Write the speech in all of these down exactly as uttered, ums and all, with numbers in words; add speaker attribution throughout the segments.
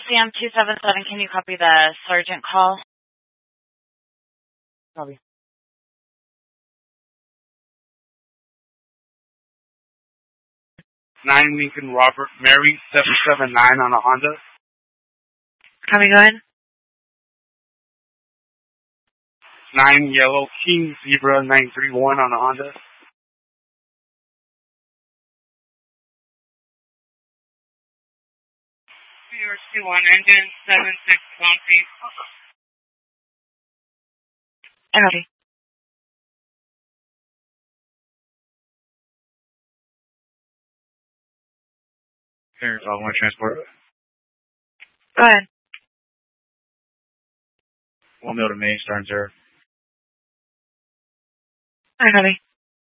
Speaker 1: C M two seven seven, can you copy the sergeant call?
Speaker 2: Copy.
Speaker 3: nine Lincoln Robert Mary seven seven nine on a Honda.
Speaker 1: Copy, go ahead.
Speaker 3: nine Yellow King Zebra nine three one on a Honda.
Speaker 4: zero two one engine seven six Coffee.
Speaker 1: I copy.
Speaker 5: Here, I want to transport.
Speaker 1: Go ahead.
Speaker 5: One mil to me, starting zero.
Speaker 1: I copy.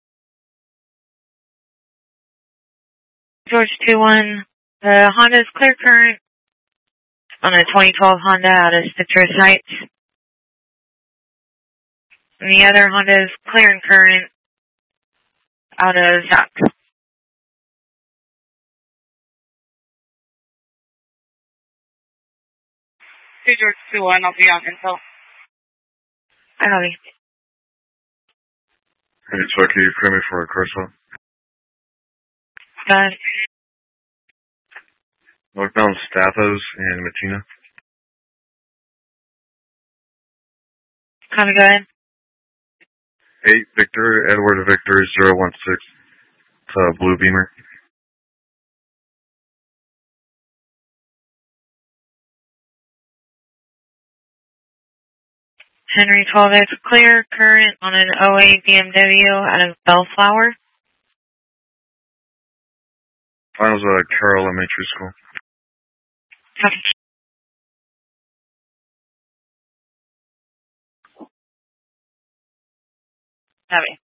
Speaker 1: George two one, the Honda is clear current on a twenty twelve Honda out of Citrus Heights. And the other Honda is clear and current out of Zach.
Speaker 4: Two George two one, I'll be on info.
Speaker 1: I copy.
Speaker 6: Hey, so can you frame me for a Crystal?
Speaker 1: Go ahead.
Speaker 6: Northbound Stathos and Matina.
Speaker 1: Copy, go ahead.
Speaker 6: eight Victor, Edward Victor, zero one six. It's a blue Beamer.
Speaker 1: Henry twelve X clear current on an oh eight B M W out of Bellflower.
Speaker 6: Mine was a Carroll Elementary School.
Speaker 1: Copy. Copy.